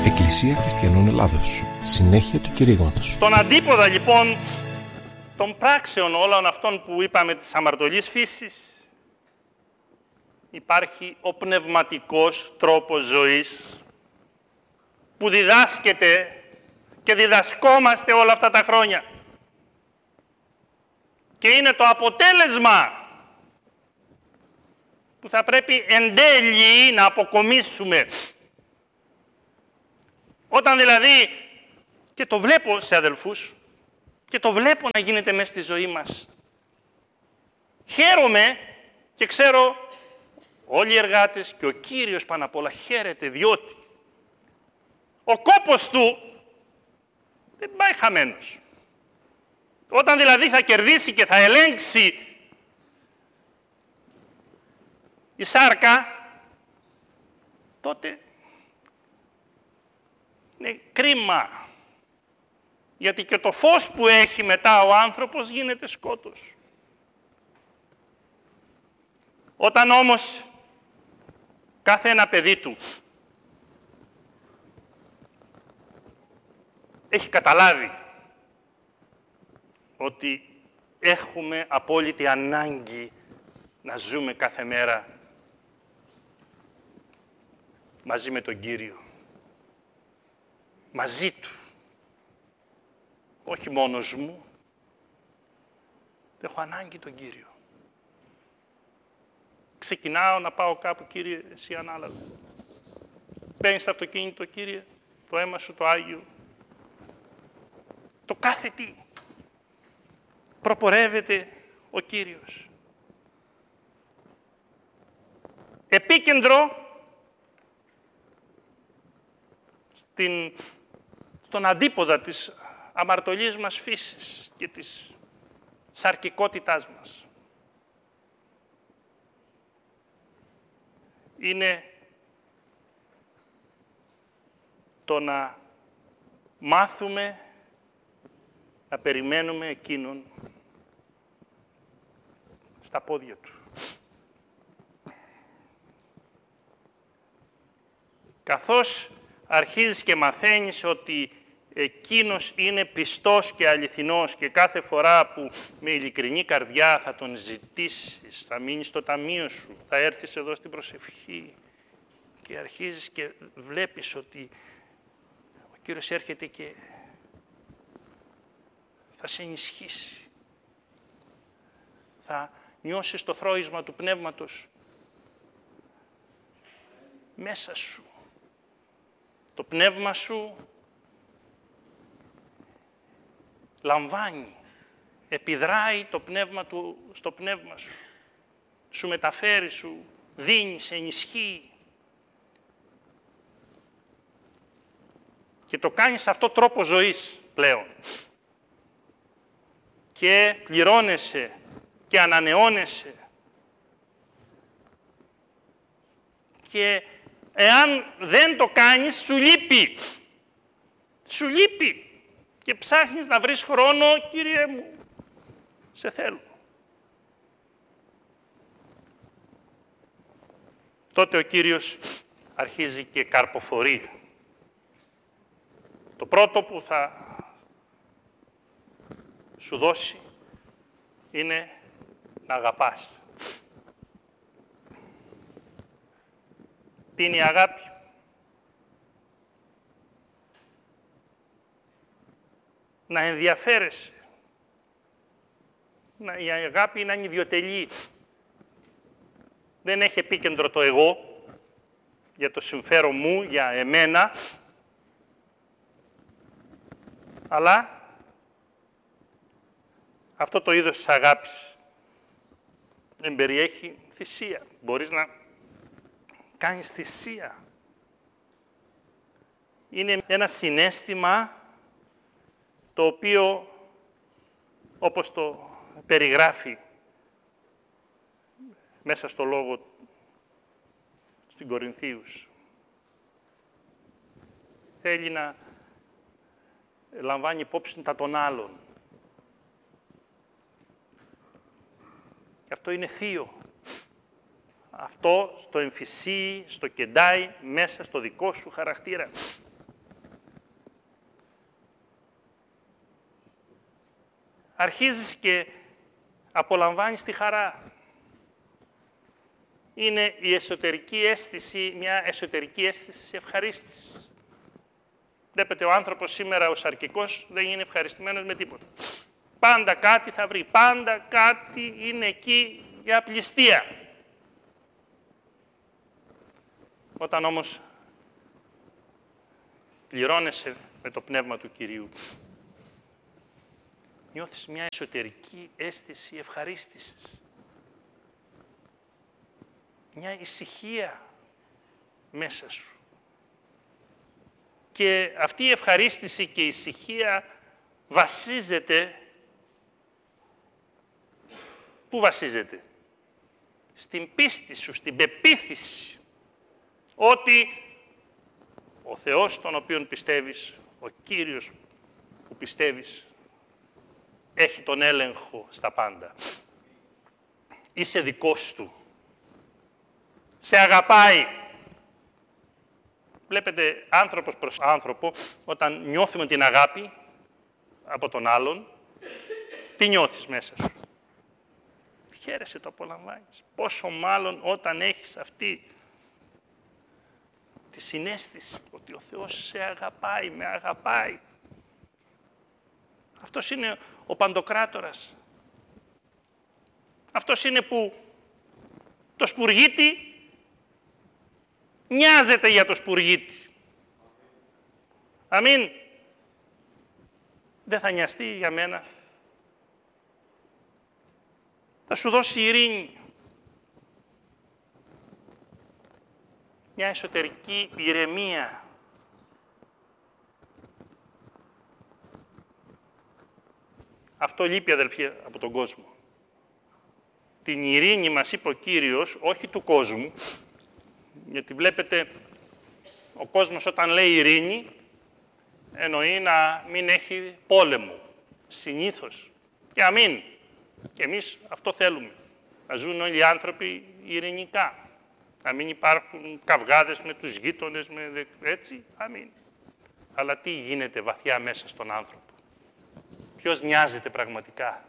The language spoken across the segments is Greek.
Εκκλησία Χριστιανών Ελλάδος. Συνέχεια του κηρύγματος. Στον αντίποδα λοιπόν των πράξεων όλων αυτών που είπαμε της αμαρτωλής φύσης υπάρχει ο πνευματικός τρόπος ζωής που διδάσκεται και διδασκόμαστε όλα αυτά τα χρόνια. Και είναι το αποτέλεσμα που θα πρέπει εν τέλει να αποκομίσουμε. Όταν δηλαδή, και το βλέπω σε αδελφούς, και το βλέπω να γίνεται μέσα στη ζωή μας, χαίρομαι και ξέρω όλοι οι εργάτες και ο Κύριος πάνω απ' όλα χαίρεται, διότι ο κόπος του δεν πάει χαμένος. Όταν δηλαδή θα κερδίσει και θα ελέγξει η σάρκα, τότε είναι κρίμα. Γιατί και το φως που έχει μετά ο άνθρωπος γίνεται σκότος. Όταν όμως κάθε ένα παιδί του έχει καταλάβει ότι έχουμε απόλυτη ανάγκη να ζούμε κάθε μέρα μαζί με τον Κύριο. Μαζί Του. Όχι μόνος μου. Έχω ανάγκη τον Κύριο. Ξεκινάω να πάω κάπου, Κύριε, εσύ ανάλαβε. Μπαίνεις στο αυτοκίνητο, Κύριε, το αίμα σου το Άγιο. Το κάθε τι. Προπορεύεται ο Κύριος. Επίκεντρο στον αντίποδα της αμαρτωλής μας φύσης και της σαρκικότητάς μας. Είναι το να μάθουμε να περιμένουμε Εκείνον στα πόδια Του. Καθώς αρχίζεις και μαθαίνεις ότι Εκείνος είναι πιστός και αληθινός και κάθε φορά που με ειλικρινή καρδιά θα Τον ζητήσεις, θα μείνεις στο ταμείο σου, θα έρθεις εδώ στην προσευχή και αρχίζεις και βλέπεις ότι ο Κύριος έρχεται και θα σε ενισχύσει. Θα νιώσεις το θρώισμα του Πνεύματος μέσα σου. Το πνεύμα σου λαμβάνει, επιδράει το πνεύμα του στο πνεύμα σου. Σου μεταφέρει, σου δίνει, σε ενισχύει. Και το κάνεις σε αυτό τρόπο ζωής πλέον. Και πληρώνεσαι και ανανεώνεσαι. Και εάν δεν το κάνεις, σου λείπει. Σου λείπει. Και ψάχνεις να βρεις χρόνο, Κύριε μου, σε θέλω. Τότε ο Κύριος αρχίζει και καρποφορεί. Το πρώτο που θα σου δώσει είναι να αγαπάς. Τι είναι η αγάπη? Να ενδιαφέρεσαι. Η αγάπη να είναι ιδιωτελή. Δεν έχει επίκεντρο το εγώ, για το συμφέρον μου, για εμένα, αλλά αυτό το είδος της αγάπης δεν περιέχει θυσία. Μπορείς να κάνεις θυσία. Είναι ένα συναίσθημα το οποίο, όπως το περιγράφει μέσα στο λόγο στην Κορινθίους, θέλει να λαμβάνει υπόψη τα των άλλων. Και αυτό είναι θείο. Αυτό στο εμφυσίει, στο κεντάει μέσα στο δικό σου χαρακτήρα. αρχίζεις και απολαμβάνεις τη χαρά. Είναι η εσωτερική αίσθηση, μια εσωτερική αίσθηση ευχαρίστησης. Βλέπετε, ο άνθρωπος σήμερα, ο σαρκικός, δεν είναι ευχαριστημένος με τίποτα. Πάντα κάτι θα βρει, πάντα κάτι είναι εκεί για απληστία. Όταν όμως πληρώνεσαι με το Πνεύμα του Κυρίου, νιώθεις μια εσωτερική αίσθηση ευχαρίστησης. Μια ησυχία μέσα σου. Και αυτή η ευχαρίστηση και η ησυχία βασίζεται. Πού βασίζεται? Στην πίστη σου, στην πεποίθηση ότι ο Θεός τον οποίον πιστεύεις, ο Κύριος που πιστεύεις, έχει τον έλεγχο στα πάντα. Είσαι δικός του. Σε αγαπάει. Βλέπετε, άνθρωπος προς άνθρωπο, όταν νιώθουμε την αγάπη από τον άλλον, τι νιώθεις μέσα σου? Χαίρεσαι, το απολαμβάνεις. Πόσο μάλλον όταν έχεις αυτή τη συναίσθηση ότι ο Θεός σε αγαπάει, με αγαπάει. Αυτός είναι ο Παντοκράτορας. Αυτός είναι που το σπουργίτη νοιάζεται για το σπουργίτη. Αμήν. Δεν θα νοιαστεί για μένα. Θα σου δώσει ειρήνη. Μια εσωτερική ηρεμία. Αυτό λείπει, αδελφοί, από τον κόσμο. Την ειρήνη μας είπε ο Κύριος, όχι του κόσμου, γιατί βλέπετε, ο κόσμος όταν λέει ειρήνη, εννοεί να μην έχει πόλεμο, συνήθως. Και αμήν. Και εμείς αυτό θέλουμε. Να ζουν όλοι οι άνθρωποι ειρηνικά. Να μην υπάρχουν καυγάδες με τους γείτονες, έτσι, αμήν. Αλλά τι γίνεται βαθιά μέσα στον άνθρωπο? Ποιος νοιάζεται πραγματικά?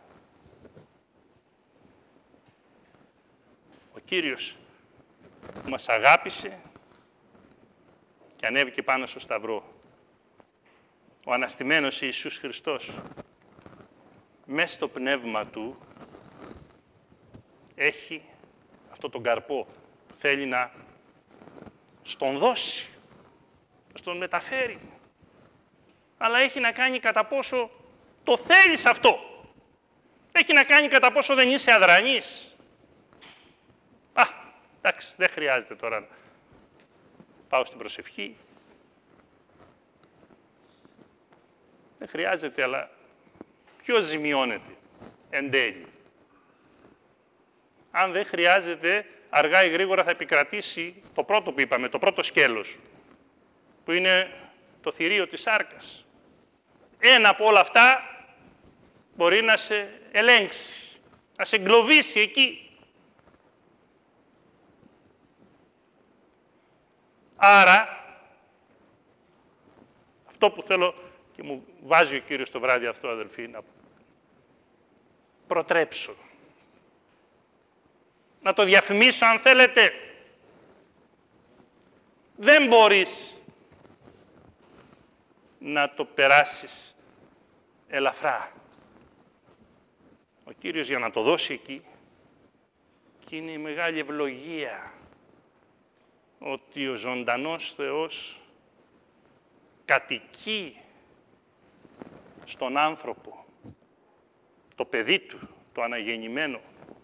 Ο Κύριος που μας αγάπησε και ανέβηκε πάνω στο Σταυρό. Ο αναστημένος Ιησούς Χριστός, μέσα στο πνεύμα Του, έχει αυτό τον καρπό που θέλει να στον δώσει, να στον μεταφέρει. Αλλά έχει να κάνει κατά πόσο το θέλεις αυτό. Έχει να κάνει κατά πόσο δεν είσαι αδρανής. Εντάξει, δεν χρειάζεται τώρα να πάω στην προσευχή. Δεν χρειάζεται, αλλά ποιος ζημιώνεται εν τέλει? Αν δεν χρειάζεται, αργά ή γρήγορα θα επικρατήσει το πρώτο που είπαμε, το πρώτο σκέλος, που είναι το θηρίο της σάρκας. Ένα από όλα αυτά μπορεί να σε ελέγξει, να σε εγκλωβίσει εκεί. Άρα, αυτό που θέλω και μου βάζει ο Κύριος το βράδυ αυτό, αδελφοί, να προτρέψω. Να το διαφημίσω αν θέλετε. Δεν μπορείς να το περάσεις ελαφρά. Ο Κύριος για να το δώσει εκεί, και είναι η μεγάλη ευλογία ότι ο ζωντανός Θεός κατοικεί στον άνθρωπο, το παιδί Του, το αναγεννημένο.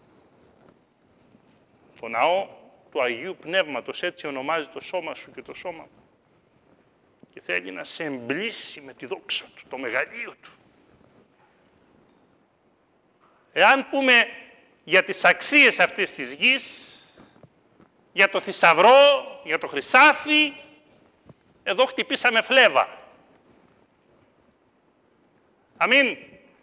Το ναό του Αγίου Πνεύματος, έτσι ονομάζει το σώμα σου και το σώμα μου. Και θέλει να σε εμπλήσει με τη δόξα Του, το μεγαλείο Του. Εάν πούμε για τις αξίες αυτής της γης, για το θησαυρό, για το χρυσάφι, εδώ χτυπήσαμε φλέβα. Αμήν.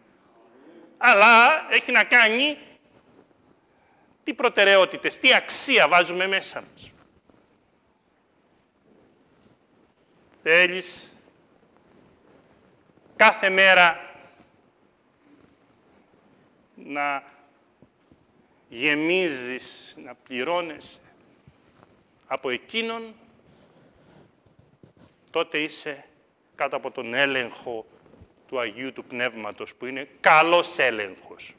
Αλλά έχει να κάνει τι προτεραιότητες, τι αξία βάζουμε μέσα μας. Θέλεις κάθε μέρα να γεμίζεις, να πληρώνεις από εκείνον, τότε είσαι κάτω από τον έλεγχο του Αγίου του Πνεύματος, που είναι καλός έλεγχος.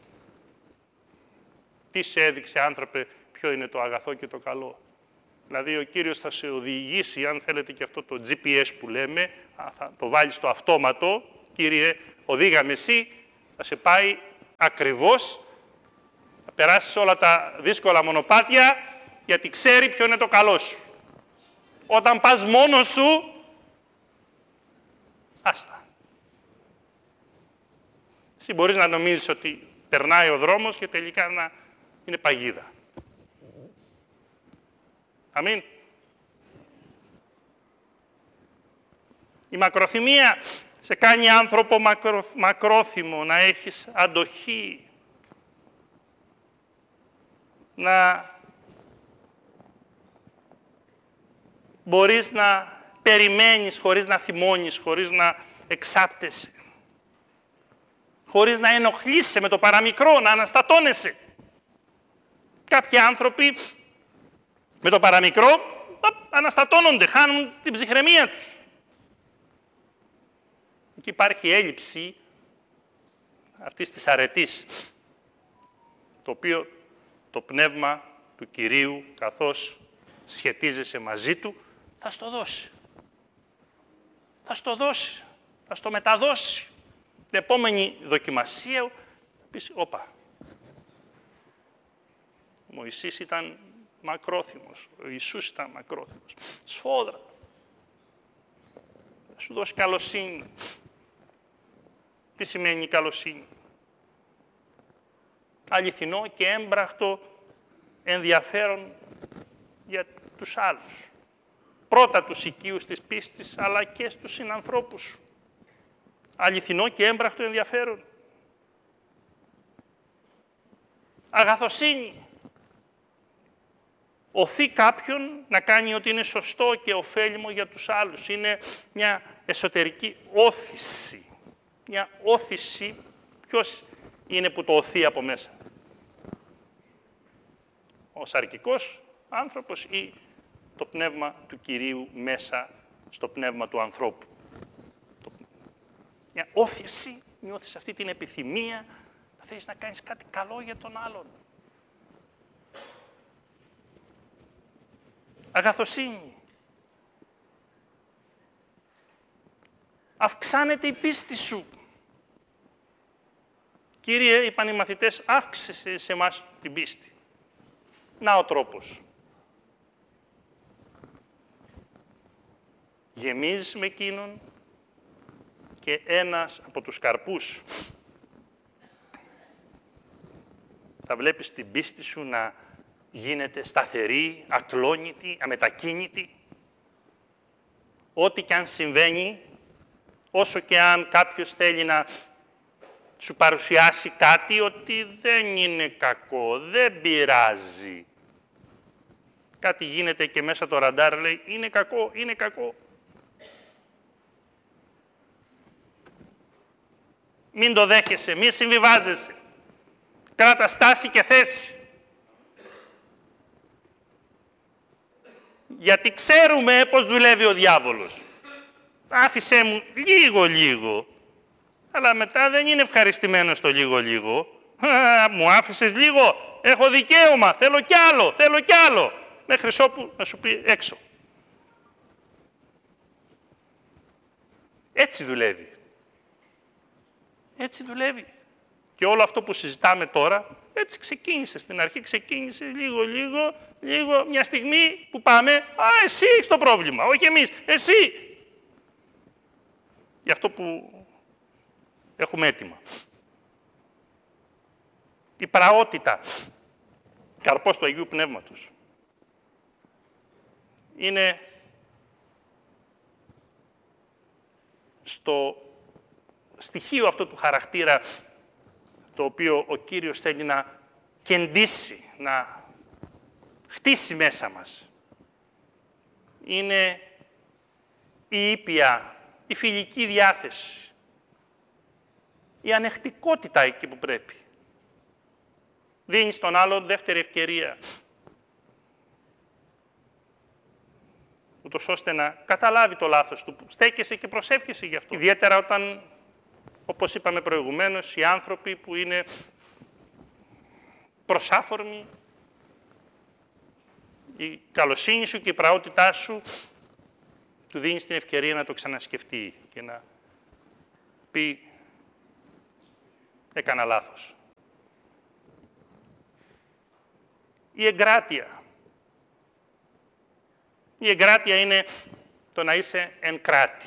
Τι σε έδειξε, άνθρωπε, ποιο είναι το αγαθό και το καλό? Δηλαδή, ο Κύριος θα σε οδηγήσει, αν θέλετε και αυτό το GPS που λέμε, θα το βάλεις στο αυτόματο, Κύριε, οδήγαμε εσύ, θα σε πάει ακριβώς, θα περάσεις όλα τα δύσκολα μονοπάτια, γιατί ξέρει ποιο είναι το καλό σου. Όταν πας μόνος σου, άστα. Εσύ μπορείς να νομίζεις ότι περνάει ο δρόμος και τελικά να είναι παγίδα. Αμήν. Η μακροθυμία σε κάνει άνθρωπο μακρόθυμο, να έχεις αντοχή, να μπορείς να περιμένεις χωρίς να θυμώνεις, χωρίς να εξάπτεσαι, χωρίς να ενοχλείσαι με το παραμικρό, να αναστατώνεσαι. Κάποιοι άνθρωποι με το παραμικρό αναστατώνονται, χάνουν την ψυχραιμία τους. Εκεί υπάρχει έλλειψη αυτής της αρετής, το οποίο το πνεύμα του Κυρίου, καθώς σχετίζεσαι μαζί του, θα στο δώσει. Θα στο δώσει, θα στο μεταδώσει. Την επόμενη δοκιμασία, πεις, όπα. Ο Μωυσής ήταν μακρόθυμος, ο Ιησούς ήταν μακρόθυμος. Σφόδρα. Θα σου δώσει καλοσύνη. Τι σημαίνει καλοσύνη? Αληθινό και έμπραχτο ενδιαφέρον για τους άλλους. Πρώτα τους οικείους της πίστης, αλλά και στους συνανθρώπους σου. Αληθινό και έμπραχτο ενδιαφέρον. Αγαθοσύνη. Οθεί κάποιον να κάνει ότι είναι σωστό και ωφέλιμο για τους άλλους. Είναι μια εσωτερική όθηση. Μια όθηση, ποιος είναι που το οθεί από μέσα? Ο σαρκικός άνθρωπος ή το πνεύμα του Κυρίου μέσα στο πνεύμα του ανθρώπου? Μια όθηση, νιώθεις αυτή την επιθυμία να θέλεις να κάνεις κάτι καλό για τον άλλον. Αγαθοσύνη. Αυξάνεται η πίστη σου. Κύριε, είπαν οι μαθητές, αύξησε σε εμάς την πίστη. Να ο τρόπος. Γεμίζεις με εκείνον και ένας από τους καρπούς θα βλέπεις την πίστη σου να γίνεται σταθερή, ακλόνητη, αμετακίνητη. Ό,τι και αν συμβαίνει, όσο και αν κάποιος θέλει να σου παρουσιάσει κάτι, ότι δεν είναι κακό, δεν πειράζει. Κάτι γίνεται και μέσα το ραντάρ λέει, είναι κακό, είναι κακό. Μην το δέχεσαι, μην συμβιβάζεσαι. Κράτα στάση και θέση. Γιατί ξέρουμε πώς δουλεύει ο διάβολος. Άφησέ μου λίγο-λίγο. Αλλά μετά δεν είναι ευχαριστημένος το λίγο-λίγο. Μου άφησες λίγο, έχω δικαίωμα, θέλω κι άλλο, θέλω κι άλλο. Μέχρι όπου να σου πει έξω. Έτσι δουλεύει. Έτσι δουλεύει. Και όλο αυτό που συζητάμε τώρα, έτσι ξεκίνησε. Στην αρχή ξεκίνησε λίγο, μια στιγμή που πάμε, εσύ έχεις το πρόβλημα, όχι εμείς, εσύ. Γι' αυτό που έχουμε έτοιμα. Η πραότητα, καρπός του Αγίου Πνεύματος, είναι στο στοιχείο αυτό του χαρακτήρα το οποίο ο Κύριος θέλει να κεντήσει, να χτίσει μέσα μας. Είναι η ήπια, η φιλική διάθεση, η ανεχτικότητα εκεί που πρέπει. δίνει στον άλλον δεύτερη ευκαιρία. Ούτως ώστε να καταλάβει το λάθος του. Στέκεσαι και προσεύχεσαι γι' αυτό. Ιδιαίτερα όταν, όπως είπαμε προηγουμένως, οι άνθρωποι που είναι προσάφορμοι, η καλοσύνη σου και η πραότητά σου του δίνεις την ευκαιρία να το ξανασκεφτεί και να πει «έκανα λάθος». Η εγκράτεια. Η εγκράτεια είναι το να είσαι εν κράτη.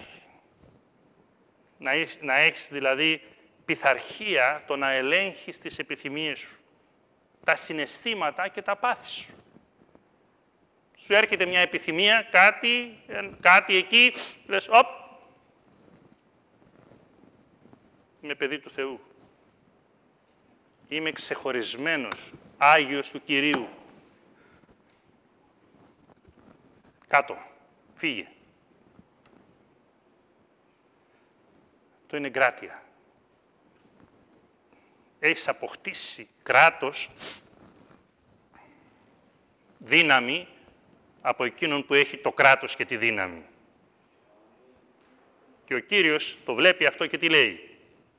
Να έχεις δηλαδή πειθαρχία, το να ελέγχεις τις επιθυμίες σου, τα συναισθήματα και τα πάθη σου. Σου έρχεται μια επιθυμία, κάτι εκεί, λες, οπ, είμαι παιδί του Θεού. Είμαι ξεχωρισμένος, Άγιος του Κυρίου. Κάτω, φύγε. Το είναι εγκράτεια. Έχεις αποκτήσει κράτος, δύναμη, από εκείνον που έχει το κράτος και τη δύναμη. Και ο Κύριος το βλέπει αυτό και τι λέει.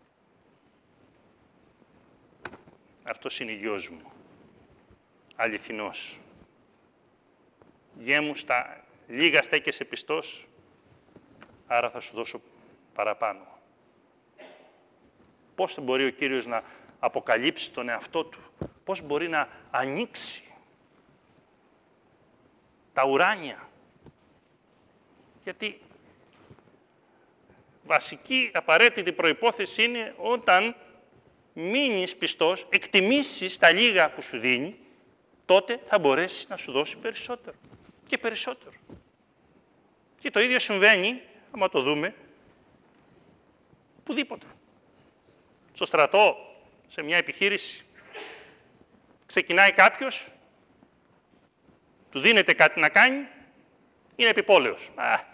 Αυτός είναι γιος μου, αληθινός. Γέ μου στα λίγα στέκεσαι πιστός, άρα θα σου δώσω παραπάνω. Πώς μπορεί ο Κύριος να αποκαλύψει τον εαυτό του, πώς μπορεί να ανοίξει τα ουράνια. Γιατί βασική απαραίτητη προϋπόθεση είναι όταν μείνεις πιστός, εκτιμήσεις τα λίγα που σου δίνει, τότε θα μπορέσεις να σου δώσει περισσότερο και περισσότερο. Και το ίδιο συμβαίνει, άμα το δούμε, οπουδήποτε. Στο στρατό, σε μια επιχείρηση, ξεκινάει κάποιος, του δίνεται κάτι να κάνει, είναι επιπόλαιος.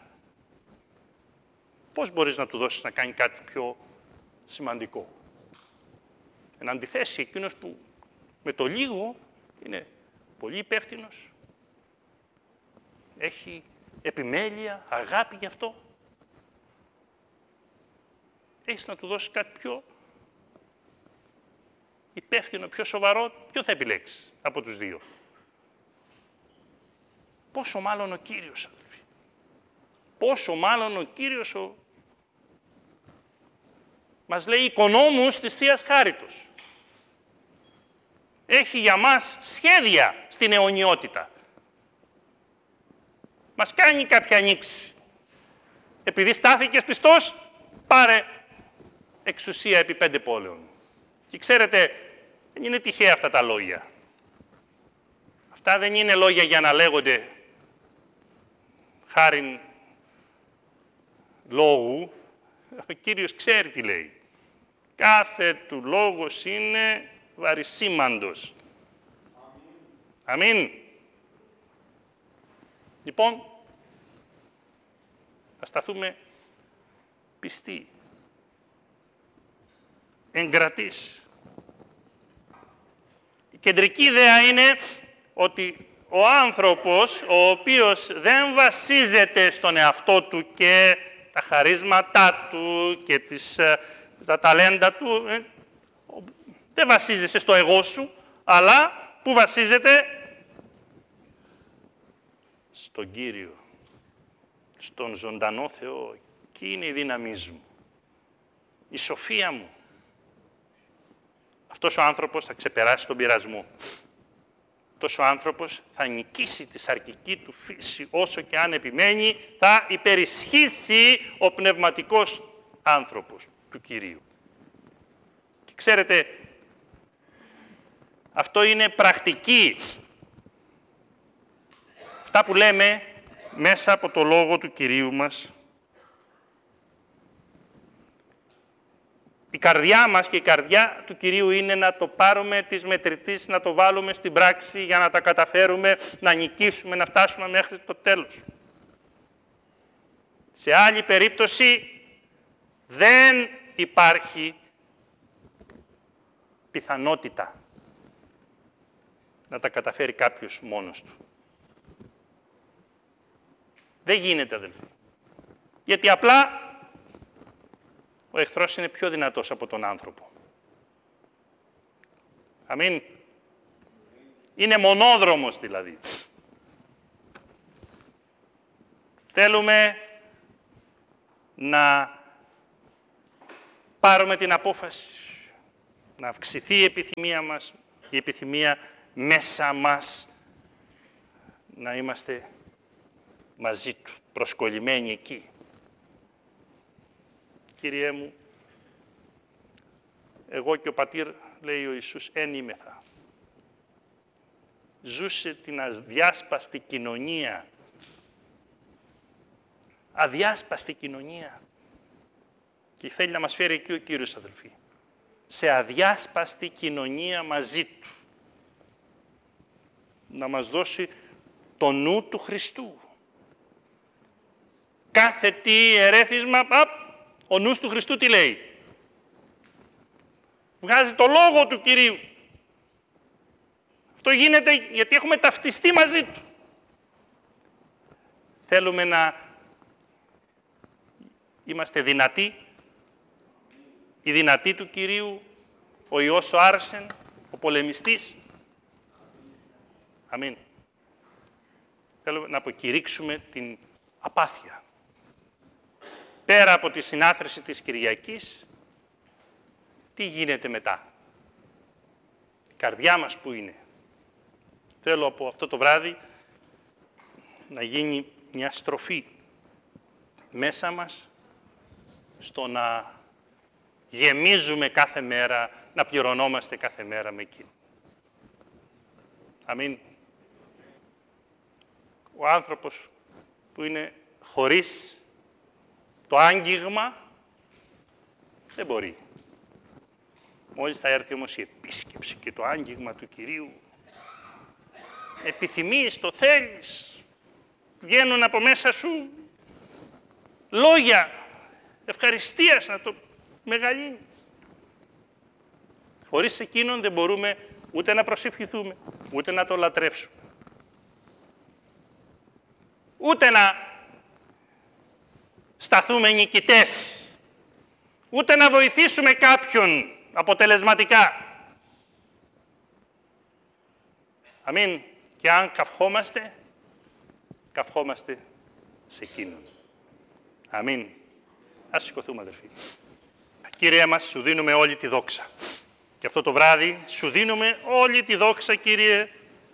Πώς μπορείς να του δώσεις να κάνει κάτι πιο σημαντικό. Εν αντιθέσει, εκείνος που με το λίγο είναι πολύ υπεύθυνος, έχει επιμέλεια, αγάπη γι' αυτό. Έχεις να του δώσεις κάτι πιο υπεύθυνο, πιο σοβαρό, ποιο θα επιλέξεις από τους δύο. Πόσο μάλλον ο Κύριος, αδελφοί. Πόσο μάλλον ο Κύριος μας λέει οικονόμους της Θείας Χάριτος. Έχει για μας σχέδια στην αιωνιότητα. Μας κάνει κάποια ανοίξη. Επειδή στάθηκες πιστός, πάρε εξουσία επί 5 πόλεων. Και ξέρετε, δεν είναι τυχαία αυτά τα λόγια. Αυτά δεν είναι λόγια για να λέγονται χάριν λόγου. Ο Κύριος ξέρει τι λέει. Κάθε του λόγος είναι βαρισίμαντος. Αμήν. Λοιπόν, θα σταθούμε πιστοί. Εγκρατείς. Η κεντρική ιδέα είναι ότι ο άνθρωπος, ο οποίος δεν βασίζεται στον εαυτό του και τα χαρίσματά του και τα ταλέντα του, δεν βασίζεσαι στο εγώ σου, αλλά που βασίζεται στον Κύριο, στον ζωντανό Θεό. Εκεί είναι η δύναμή μου, η σοφία μου. Αυτός ο άνθρωπος θα ξεπεράσει τον πειρασμό. Αυτός ο άνθρωπος θα νικήσει τη σαρκική του φύση, όσο και αν επιμένει, θα υπερισχύσει ο πνευματικός άνθρωπος του Κυρίου. Και ξέρετε, αυτό είναι πρακτική. Αυτά που λέμε μέσα από το λόγο του Κυρίου μας, η καρδιά μας και η καρδιά του Κυρίου είναι να το πάρουμε της μετρητής, να το βάλουμε στην πράξη για να τα καταφέρουμε, να νικήσουμε, να φτάσουμε μέχρι το τέλος. Σε άλλη περίπτωση δεν υπάρχει πιθανότητα να τα καταφέρει κάποιος μόνος του. Δεν γίνεται, αδελφοί. Γιατί απλά ο εχθρός είναι πιο δυνατός από τον άνθρωπο. Αμήν. Είναι μονόδρομος δηλαδή. Θέλουμε να πάρουμε την απόφαση, να αυξηθεί η επιθυμία μας, η επιθυμία μέσα μας, να είμαστε μαζί του, προσκολλημένοι εκεί. Κύριέ μου, εγώ και ο πατήρ, λέει ο Ιησούς, εν είμεθα. Ζούσε την αδιάσπαστη κοινωνία. Αδιάσπαστη κοινωνία. Και θέλει να μας φέρει εκεί ο Κύριος, αδελφοί. Σε αδιάσπαστη κοινωνία μαζί του. Να μας δώσει το νου του Χριστού. Κάθε τι ερέθισμα, ο νους του Χριστού τι λέει. Βγάζει το λόγο του Κυρίου. Αυτό γίνεται γιατί έχουμε ταυτιστεί μαζί του. Θέλουμε να είμαστε δυνατοί. Οι δυνατοί του Κυρίου, ο Υιός ο Άρσεν, ο πολεμιστής. Αμήν. Θέλουμε να αποκηρύξουμε την απάθεια. Πέρα από τη συνάθρηση της Κυριακής, τι γίνεται μετά. Η καρδιά μας που είναι. Θέλω από αυτό το βράδυ να γίνει μια στροφή μέσα μας στο να γεμίζουμε κάθε μέρα, να πληρωνόμαστε κάθε μέρα με εκείνο. Αμήν. Ο άνθρωπος που είναι χωρίς το άγγιγμα δεν μπορεί. Μόλις θα έρθει όμως η επίσκεψη και το άγγιγμα του Κυρίου, επιθυμείς, το θέλεις, βγαίνουν από μέσα σου λόγια ευχαριστίας να το μεγαλύνεις. Χωρίς εκείνον δεν μπορούμε ούτε να προσευχηθούμε, ούτε να το λατρεύσουμε. Ούτε να σταθούμε νικητές, ούτε να βοηθήσουμε κάποιον αποτελεσματικά. Αμήν. Και αν καυχόμαστε σε εκείνον. Αμήν. Ας σηκωθούμε, αδερφοί. Κύριε μας, σου δίνουμε όλη τη δόξα. Και αυτό το βράδυ σου δίνουμε όλη τη δόξα, Κύριε.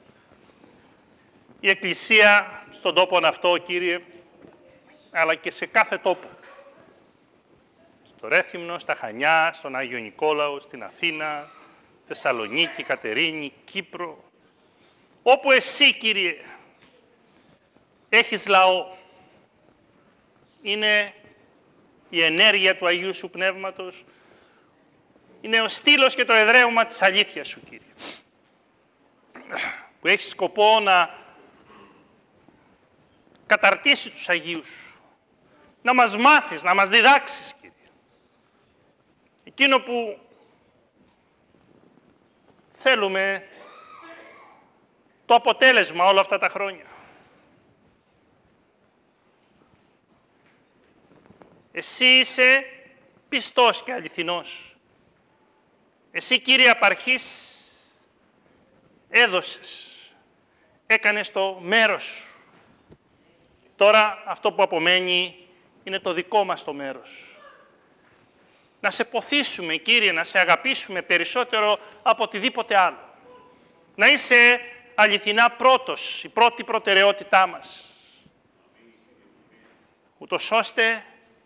Η Εκκλησία στον τόπο αυτό, Κύριε, αλλά και σε κάθε τόπο. Στο Ρέθυμνο, στα Χανιά, στον Άγιο Νικόλαο, στην Αθήνα, Θεσσαλονίκη, Κατερίνη, Κύπρο. Όπου εσύ, Κύριε, έχεις λαό, είναι η ενέργεια του Αγίου Σου Πνεύματος, είναι ο στήλος και το εδραίωμα της αλήθειας Σου, Κύριε, που έχει σκοπό να καταρτήσει τους Αγίους, να μας μάθεις, να μας διδάξεις, Κύριε. Εκείνο που θέλουμε το αποτέλεσμα όλα αυτά τα χρόνια. Εσύ είσαι πιστός και αληθινός. Εσύ, Κύριε Απαρχής, έδωσες, έκανες το μέρος σου. Τώρα αυτό που απομένει είναι το δικό μας το μέρος. Να σε ποθήσουμε, Κύριε, να σε αγαπήσουμε περισσότερο από οτιδήποτε άλλο. Να είσαι αληθινά πρώτος, η πρώτη προτεραιότητά μας. Ούτως ώστε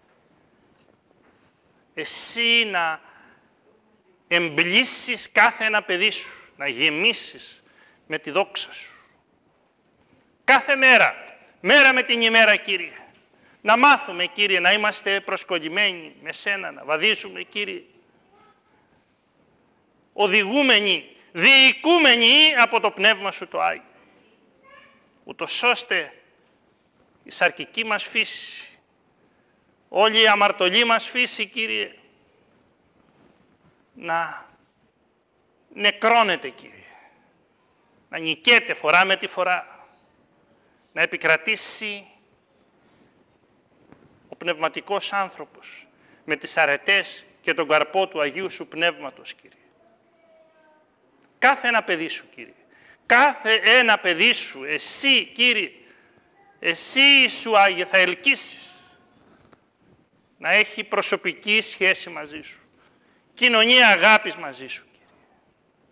εσύ να εμπλήσεις κάθε ένα παιδί σου, να γεμίσεις με τη δόξα σου. Κάθε μέρα, μέρα με την ημέρα, Κύριε, να μάθουμε, Κύριε, να είμαστε προσκολλημένοι με Σένα, να βαδίζουμε, Κύριε, οδηγούμενοι, διοικούμενοι από το Πνεύμα Σου το Άγιο. Ούτως ώστε η σαρκική μας φύση, όλη η αμαρτωλή μας φύση, Κύριε, να νεκρώνεται, Κύριε. να νικέται φορά με τη φορά, να επικρατήσει ο πνευματικός άνθρωπος με τις αρετές και τον καρπό του Αγίου Σου Πνεύματος, Κύριε. Κάθε ένα παιδί Σου, Κύριε. Κάθε ένα παιδί Σου, Εσύ, Κύριε, Εσύ Σου, Άγιε, θα ελκύσεις να έχει προσωπική σχέση μαζί Σου, κοινωνία αγάπης μαζί Σου.